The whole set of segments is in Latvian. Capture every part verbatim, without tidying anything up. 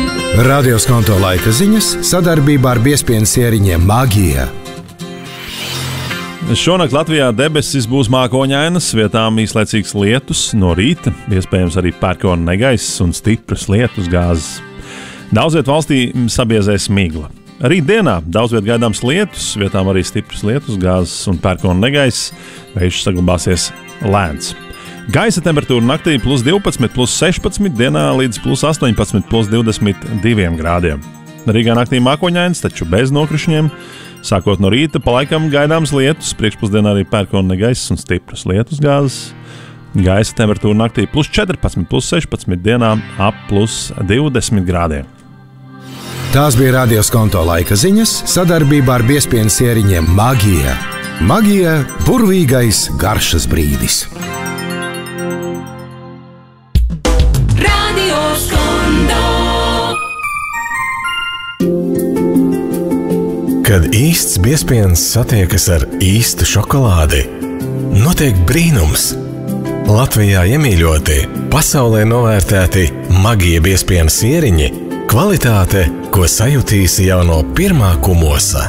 Radio Skonto laika ziņas sadarbībā ar biezpienas ieriņiem Magija. Šonakt Latvijā debesis būs mākoņainas, vietām īslaicīgs lietus no rīta, iespējams arī pērkona negaiss un stipras lietus gāzes. Daudz viet valstī sabiezēs migla. Rīt dienā daudz viet gaidāms lietus, vietām arī stipras lietus gāzes un pērkona negaiss, vējš saglabāsies lēns. Gaisa temperatūra naktī plus divpadsmit, plus sešpadsmit, dienā līdz plus astoņpadsmit, plus divdesmit divi grādiem. Rīgā naktī mākoņains, taču bez nokrišņiem. Sākot no rīta, pa laikam gaidāms lietus, priekšpusdienā arī pērkona negaiss un stipras lietus gāzes. Gaisa temperatūra naktī plus četrpadsmit, plus sešpadsmit, dienā ap plus divdesmit grādiem. Tās bija Radio Skonto laika ziņas sadarbībā ar biezpienas ieriņiem Magija. Magija – burvīgais garšas brīdis. Radio Skonto. Kad īsts biezpiens satiekas ar īstu šokolādi, notiek brīnums. Latvijā iemīļoti, pasaulē novērtēti Magija biezpienas ieriņi, kvalitāte, ko sajutīsi jau no pirmā kumosa.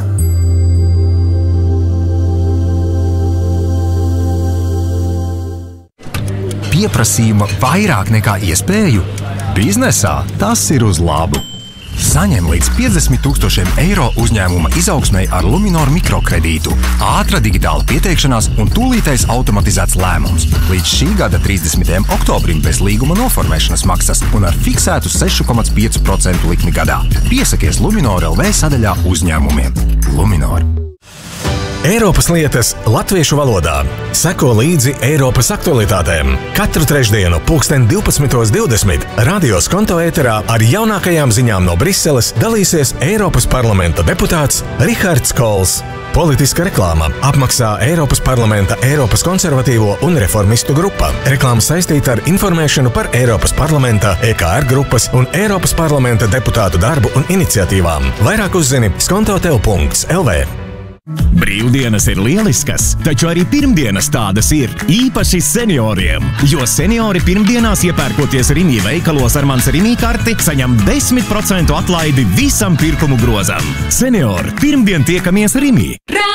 Pieprasījuma vairāk nekā iespēju? Biznesā tas ir uz labu. Saņem līdz piecdesmit tūkstošiem eiro uzņēmuma izaugsmei ar Luminor mikrokredītu. Ātra digitāla pieteikšanās un tūlītais automatizēts lēmums. Līdz šī gada trīsdesmitajam oktobrim bez līguma noformēšanas maksas un ar fiksētu seši komats pieci procenti likmi gadā. Piesakies Luminor L V sadaļā uzņēmumiem. Luminor. Eiropas lietas latviešu valodā. Seko līdzi Eiropas aktualitātēm. Katru trešdienu pulksten divpadsmit divdesmit Radio Skonto ēterā ar jaunākajām ziņām no Briseles dalīsies Eiropas parlamenta deputāts Rihards Kols. Politiska reklāma apmaksā Eiropas parlamenta Eiropas konservatīvo un reformistu grupa. Reklāma saistīta ar informēšanu par Eiropas parlamenta, E K R grupas un Eiropas parlamenta deputātu darbu un iniciatīvām. Vairāk uzzini skontotev punkts L V. Brīvdienas ir lieliskas, taču arī pirmdienas tādas ir, īpaši senioriem. Jo seniori pirmdienās iepērkoties Rimi veikalos ar mans Rimi karti, saņem desmit procentu atlaidi visam pirkumu grozam. Seniori, pirmdien tiekamies Rimi!